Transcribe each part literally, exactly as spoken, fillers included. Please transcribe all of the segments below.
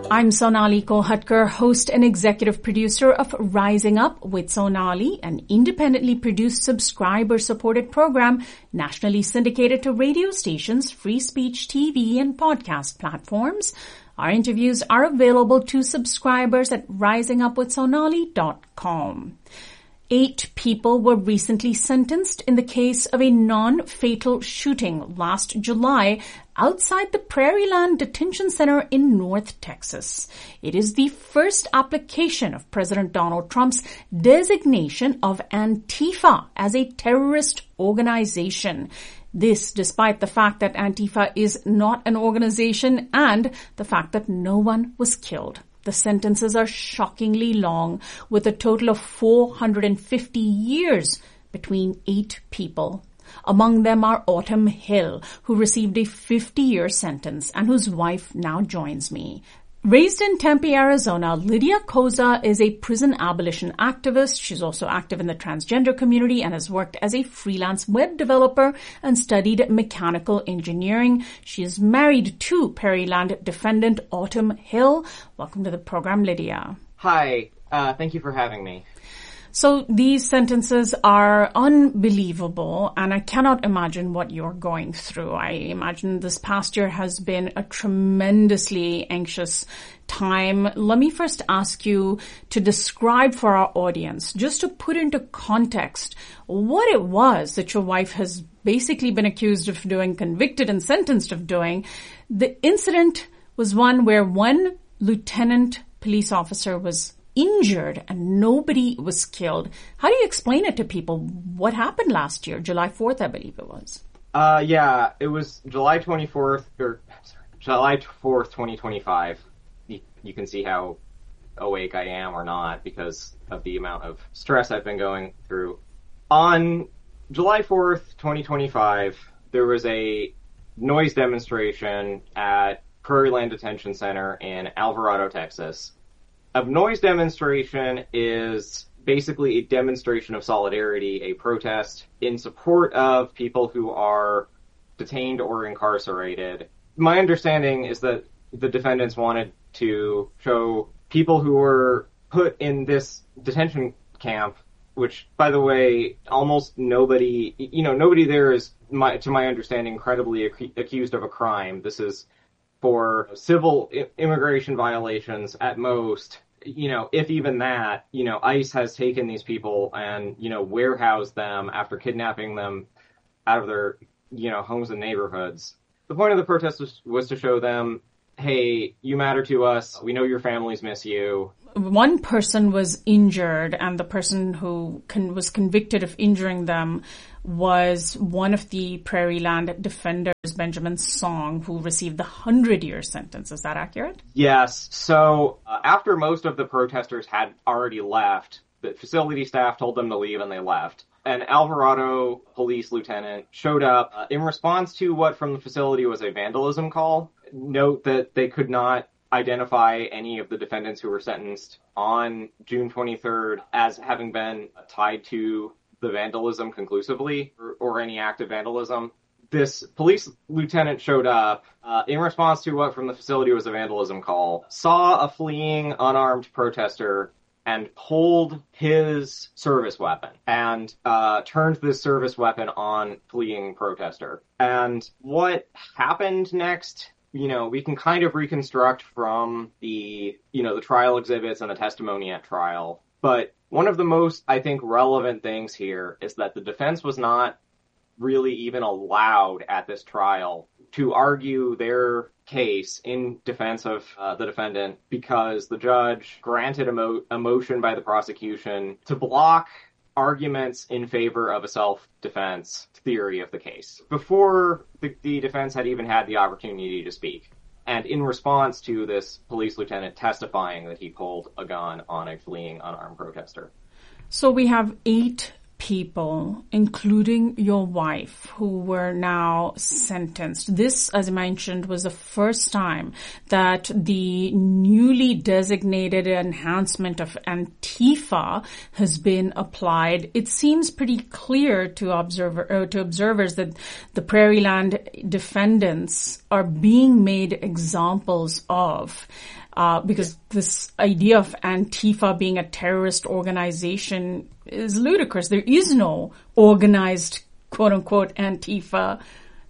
I'm Sonali Kolhatkar, host and executive producer of Rising Up with Sonali, an independently produced subscriber-supported program nationally syndicated to radio stations, free speech T V, and podcast platforms. Our interviews are available to subscribers at rising up with sonali dot com. Eight people were recently sentenced in the case of a non-fatal shooting last July outside the Prairieland Detention Center in North Texas. It is the first application of President Donald Trump's designation of Antifa as a terrorist organization. This despite the fact that Antifa is not an organization and the fact that no one was killed. The sentences are shockingly long, with a total of four hundred fifty years between eight people. Among them are Autumn Hill, who received a fifty-year sentence and whose wife now joins me. Raised in Tempe, Arizona, Lydia Koza is a prison abolition activist. She's also active in the transgender community and has worked as a freelance web developer and studied mechanical engineering. She is married to Prairieland defendant Autumn Hill. Welcome to the program, Lydia. Hi. Uh, thank you for having me. So these sentences are unbelievable, and I cannot imagine what you're going through. I imagine this past year has been a tremendously anxious time. Let me first ask you to describe for our audience, just to put into context, what it was that your wife has basically been accused of doing, convicted and sentenced of doing. The incident was one where one lieutenant police officer was injured and nobody was killed. How do you explain it to people? What happened last year? July fourth, I believe it was. Uh, yeah, it was July twenty-fourth, or sorry, July fourth, twenty twenty-five. You, you can see how awake I am or not because of the amount of stress I've been going through. On July fourth, twenty twenty-five, there was a noise demonstration at Prairieland Detention Center in Alvarado, Texas. A noise demonstration is basically a demonstration of solidarity, a protest in support of people who are detained or incarcerated. My understanding is that the defendants wanted to show people who were put in this detention camp, which, by the way, almost nobody, you know, nobody there is, my, to my understanding, credibly ac- accused of a crime. This is for civil I- immigration violations at most. You know, if even that, you know, ICE has taken these people and, you know, warehoused them after kidnapping them out of their, you know, homes and neighborhoods. The point of the protest was, was to show them, hey, you matter to us. We know your families miss you. One person was injured, and the person who con- was convicted of injuring them was one of the Prairieland defenders, Benjamin Song, who received the hundred-year sentence. Is that accurate? Yes. So uh, after most of the protesters had already left, the facility staff told them to leave, and they left. An Alvarado police lieutenant showed up uh, in response to what from the facility was a vandalism call. Note that they could not identify any of the defendants who were sentenced on June twenty-third as having been tied to the vandalism conclusively or, or any act of vandalism. This police lieutenant showed up uh, in response to what from the facility was a vandalism call, saw a fleeing unarmed protester and pulled his service weapon and uh, turned this service weapon on fleeing protester. And what happened next, you know, we can kind of reconstruct from the, you know, the trial exhibits and the testimony at trial. But one of the most, I think, relevant things here is that the defense was not really even allowed at this trial to argue their case in defense of uh, the defendant because the judge granted a, mo- a motion by the prosecution to block arguments in favor of a self-defense theory of the case before the, the defense had even had the opportunity to speak. And in response to this police lieutenant testifying that he pulled a gun on a fleeing unarmed protester. So we have eight people, including your wife, who were now sentenced. This, as I mentioned, was the first time that the newly designated enhancement of Antifa has been applied. It seems pretty clear to observer uh, to observers that the Prairieland defendants are being made examples of. Uh, because this idea of Antifa being a terrorist organization is ludicrous. There is no organized, quote unquote, Antifa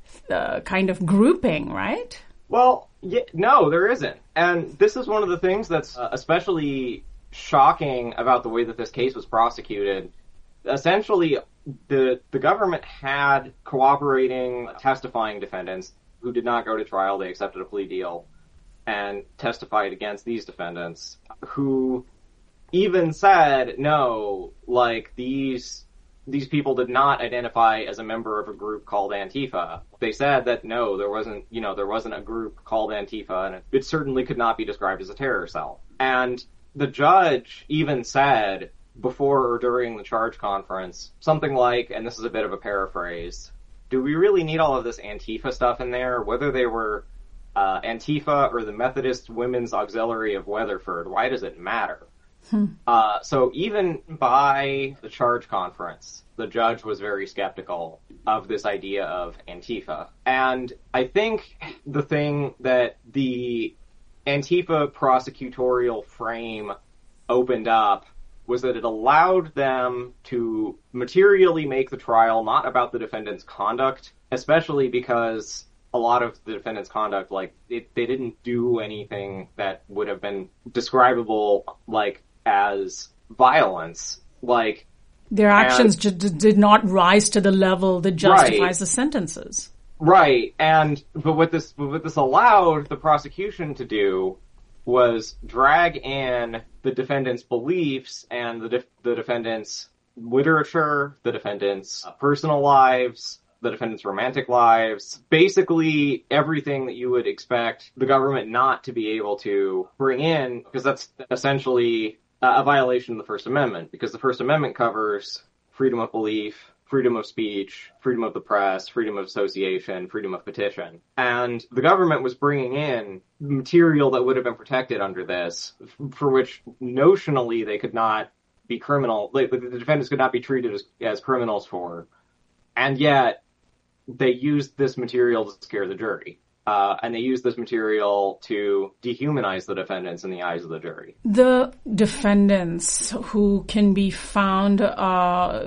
uh, kind of grouping, right? Well, yeah, no, there isn't. And this is one of the things that's uh, especially shocking about the way that this case was prosecuted. Essentially, the the government had cooperating, testifying defendants who did not go to trial. They accepted a plea deal and testified against these defendants, who even said, no, like, these these people did not identify as a member of a group called Antifa. They said that, no, there wasn't, you know, there wasn't a group called Antifa, and it, it certainly could not be described as a terror cell. And the judge even said, before or during the charge conference, something like, and this is a bit of a paraphrase, do we really need all of this Antifa stuff in there? Whether they were Uh, Antifa or the Methodist Women's Auxiliary of Weatherford, why does it matter? Hmm. Uh, so even by the charge conference, the judge was very skeptical of this idea of Antifa. And I think the thing that the Antifa prosecutorial frame opened up was that it allowed them to materially make the trial not about the defendant's conduct, especially because a lot of the defendant's conduct, like, it, they didn't do anything that would have been describable, like, as violence. Like, their actions and, just did not rise to the level that justifies right, the sentences. Right. And, but what this, what this allowed the prosecution to do was drag in the defendant's beliefs and the, def- the defendant's literature, the defendant's personal lives, the defendant's romantic lives, basically everything that you would expect the government not to be able to bring in, because that's essentially a violation of the First Amendment, because the First Amendment covers freedom of belief, freedom of speech, freedom of the press, freedom of association, freedom of petition. And the government was bringing in material that would have been protected under this, for which notionally they could not be criminal, like, the defendants could not be treated as, as criminals for. And yet, they used this material to scare the jury. Uh, and they used this material to dehumanize the defendants in the eyes of the jury. The defendants, who can be found uh,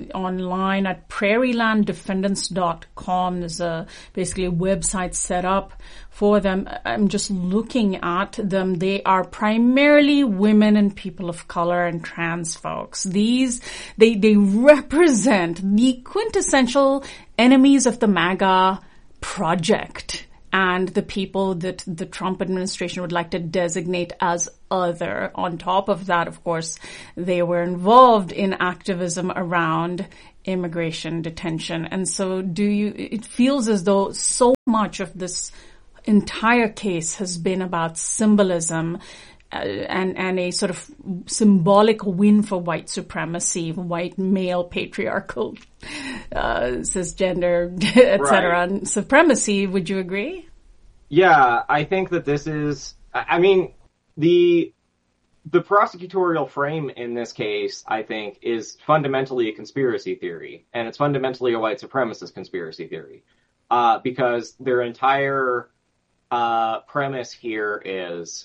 online at prairie land defendants dot com, there's a, basically a website set up for them. I'm just looking at them. They are primarily women and people of color and trans folks. These, they, they represent the quintessential enemies of the MAGA project, and the people that the Trump administration would like to designate as other. On top of that, of course, they were involved in activism around immigration detention. And so do you, it feels as though so much of this entire case has been about symbolism uh, and, and a sort of symbolic win for white supremacy, white male patriarchal, uh, cisgender, et cetera, right. Supremacy. Would you agree? Yeah, I think that this is, I mean, the, the prosecutorial frame in this case, I think, is fundamentally a conspiracy theory, and it's fundamentally a white supremacist conspiracy theory, uh, because their entire, uh, premise here is,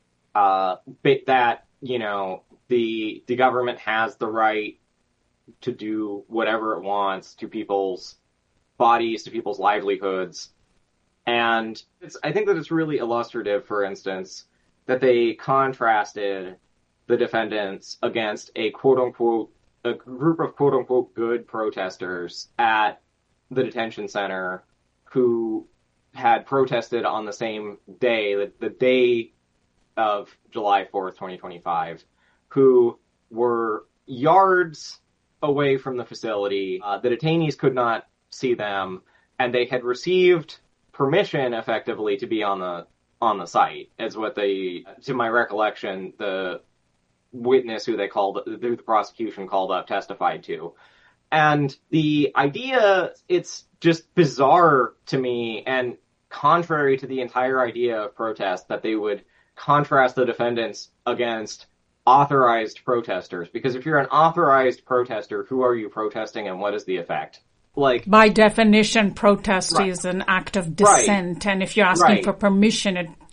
uh, that, you know, the, the government has the right to do whatever it wants to people's bodies, to people's livelihoods. And it's, I think that it's really illustrative, for instance, that they contrasted the defendants against a quote-unquote, a group of quote-unquote good protesters at the detention center who had protested on the same day, the, the day of July fourth, twenty twenty-five, who were yards away from the facility. Uh, the detainees could not see them, and they had received permission, effectively, to be on the on the site, is what they, to my recollection, the witness who they called, who the prosecution called up, testified to. And the idea, it's just bizarre to me, and contrary to the entire idea of protest, that they would contrast the defendants against authorized protesters. Because if you're an authorized protester, who are you protesting and what is the effect? Like, by definition, protest right. is an act of dissent, right. and if you're asking right. for permission, it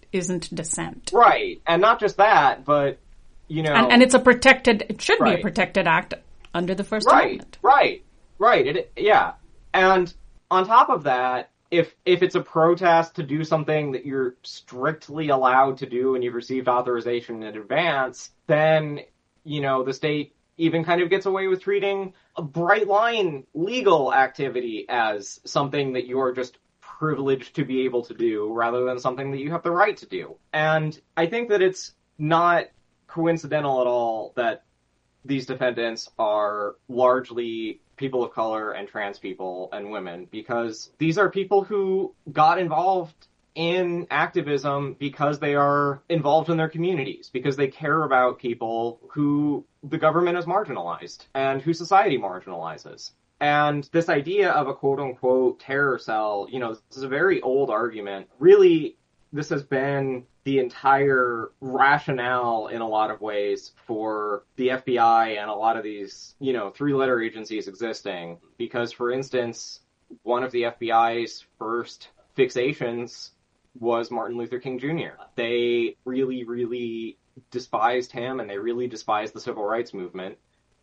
isn't dissent. Right. And not just that, but, you know... And, and it's a protected, it should right. be a protected act under the First right, Amendment. Right, right, it, yeah. And on top of that, if if it's a protest to do something that you're strictly allowed to do and you've received authorization in advance, then, you know, the state even kind of gets away with treating a bright line legal activity as something that you're just privileged to be able to do rather than something that you have the right to do. And I think that it's not coincidental at all that these defendants are largely people of color and trans people and women, because these are people who got involved in activism because they are involved in their communities, because they care about people who the government has marginalized and who society marginalizes. And this idea of a quote-unquote terror cell, you know, this is a very old argument. Really, this has been the entire rationale in a lot of ways for the F B I and a lot of these, you know, three-letter agencies existing. Because, for instance, one of the F B I's first fixations was Martin Luther King Junior They really, really despised him, and they really despised the civil rights movement.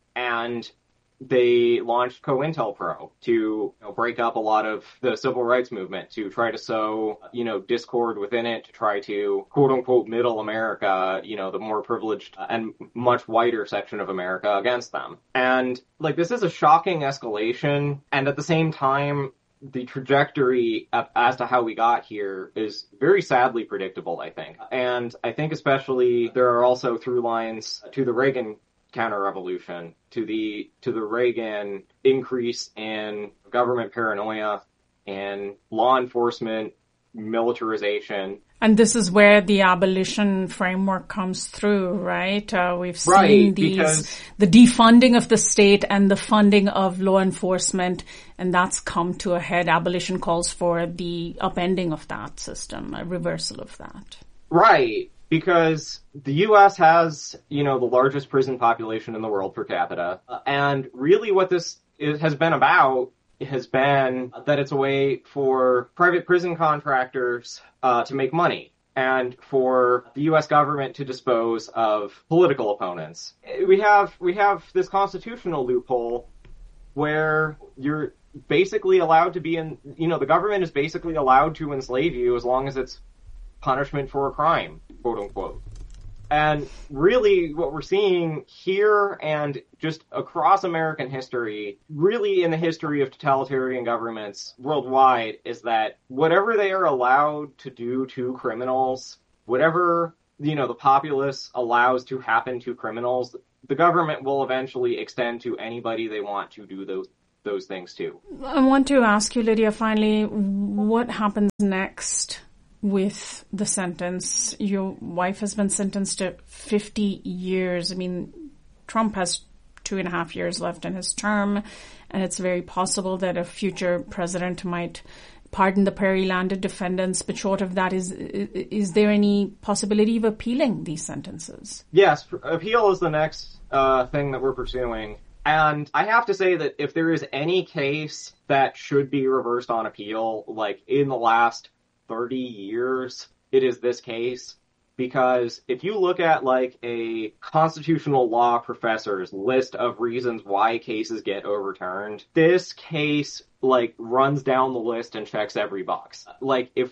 And they launched COINTELPRO to, you know, break up a lot of the civil rights movement, to try to sow, you know, discord within it, to try to, quote-unquote, middle America, you know, the more privileged and much whiter section of America against them. And, like, this is a shocking escalation, and at the same time, the trajectory as to how we got here is very sadly predictable, I think. And I think especially there are also through lines to the Reagan counter-revolution, to the to the Reagan increase in government paranoia and law enforcement militarization. And this is where the abolition framework comes through, right? Uh, we've seen right, these, because... the defunding of the state and the funding of law enforcement, and that's come to a head. Abolition calls for the upending of that system, a reversal of that. Right. Because the U S has, you know, the largest prison population in the world per capita. Uh, and really what this is, has been about has been that it's a way for private prison contractors uh, to make money and for the U S government to dispose of political opponents. We have, we have this constitutional loophole where you're basically allowed to be in, you know, the government is basically allowed to enslave you as long as it's punishment for a crime, quote unquote. And really what we're seeing here and just across American history, really in the history of totalitarian governments worldwide, is that whatever they are allowed to do to criminals, whatever, you know, the populace allows to happen to criminals, the government will eventually extend to anybody they want to do those those things to. I want to ask you, Lydia, finally, what happens next with the sentence? Your wife has been sentenced to fifty years. I mean, Trump has two and a half years left in his term, and it's very possible that a future president might pardon the Prairie-landed defendants. But short of that, is is there any possibility of appealing these sentences? Yes, appeal is the next uh, thing that we're pursuing. And I have to say that if there is any case that should be reversed on appeal, like in the last thirty years, it is this case. Because if you look at like a constitutional law professor's list of reasons why cases get overturned, this case like runs down the list and checks every box. Like if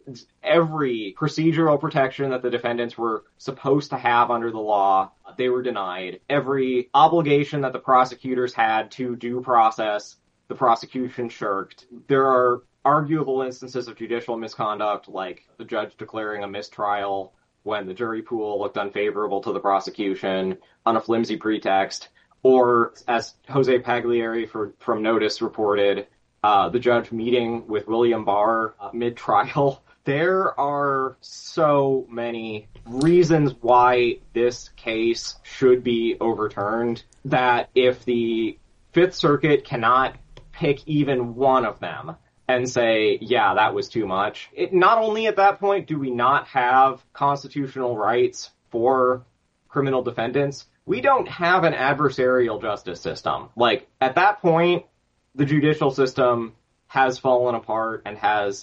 every procedural protection that the defendants were supposed to have under the law, they were denied. Every obligation that the prosecutors had to due process, the prosecution shirked. There are arguable instances of judicial misconduct, like the judge declaring a mistrial when the jury pool looked unfavorable to the prosecution on a flimsy pretext, or as Jose Pagliari for, from Notice reported, uh, the judge meeting with William Barr uh, mid-trial. There are so many reasons why this case should be overturned that if the Fifth Circuit cannot pick even one of them and say, yeah, that was too much. It, not only at that point do we not have constitutional rights for criminal defendants, we don't have an adversarial justice system. Like, at that point, the judicial system has fallen apart and has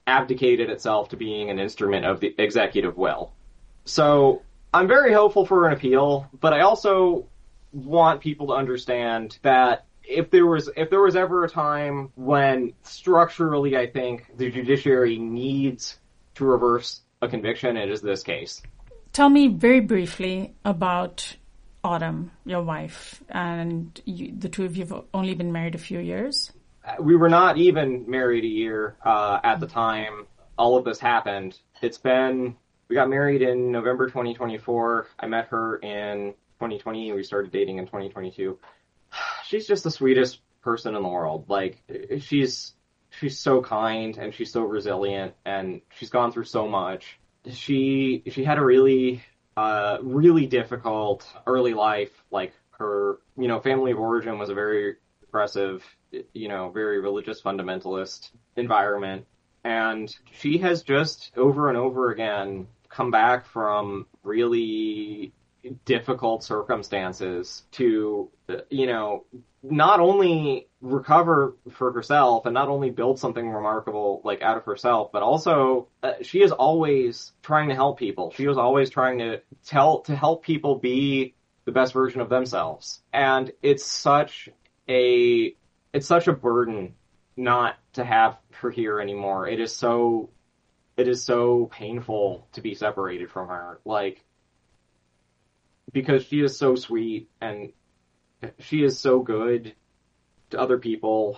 abdicated itself to being an instrument of the executive will. So I'm very hopeful for an appeal, but I also want people to understand that if there was if there was ever a time when structurally I think the judiciary needs to reverse a conviction, it is this case. Tell me very briefly about Autumn, your wife, and you, the two of you have only been married a few years. We were not even married a year uh, at the time all of this happened. It's been, we got married in November twenty twenty-four. I met her in twenty twenty. We started dating in twenty twenty-two. She's just the sweetest person in the world. Like, she's she's so kind and she's so resilient and she's gone through so much. She she had a really uh really difficult early life. Like, her, you know, family of origin was a very oppressive, you know, very religious fundamentalist environment. And she has just over and over again come back from really difficult circumstances to, you know, not only recover for herself and not only build something remarkable, like, out of herself, but also uh, she is always trying to help people. She was always trying to tell, to help people be the best version of themselves. And it's such a, it's such a burden not to have her here anymore. It is so, it is so painful to be separated from her. Like, because she is so sweet and she is so good to other people,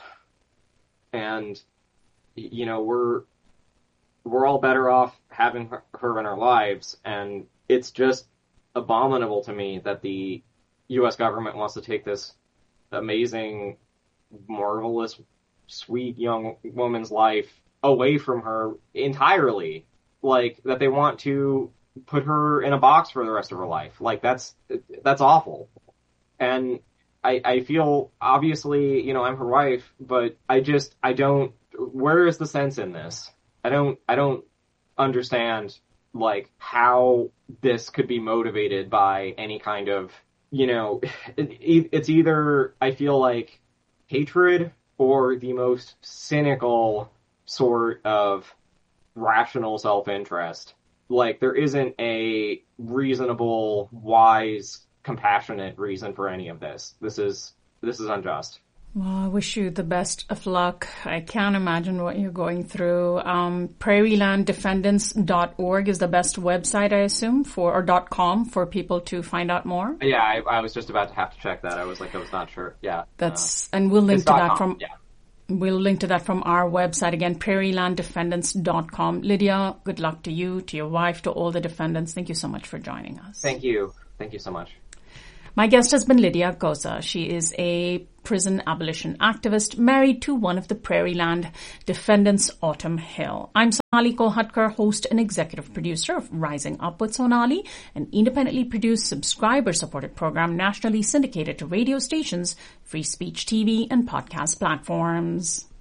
and, you know, we're we're all better off having her in our lives, and it's just abominable to me that the U S government wants to take this amazing, marvelous, sweet young woman's life away from her entirely. Like, that they want to put her in a box for the rest of her life. Like, that's that's awful. And I, I feel, obviously, you know, I'm her wife, but I just, I don't, where is the sense in this? I don't, I don't understand, like, how this could be motivated by any kind of, you know, it, it's either, I feel like, hatred or the most cynical sort of rational self-interest. Like, there isn't a reasonable, wise, compassionate reason for any of this. This is this is unjust. Well, I wish you the best of luck. I can't imagine what you're going through. Um, prairie land defendants dot org is the best website, I assume, for or .com for people to find out more. Yeah, I, I was just about to have to check that. I was like, I was not sure. Yeah, that's uh, and we'll link to that com. from. Yeah. We'll link to that from our website again, prairie land defendants dot com. Lydia, good luck to you, to your wife, to all the defendants. Thank you so much for joining us. Thank you. Thank you so much. My guest has been Lydia Goza. She is a prison abolition activist married to one of the Prairie Land defendants, Autumn Hill. I'm Sonali Kolhatkar, host and executive producer of Rising Up with Sonali, an independently produced, subscriber-supported program nationally syndicated to radio stations, free speech T V, and podcast platforms.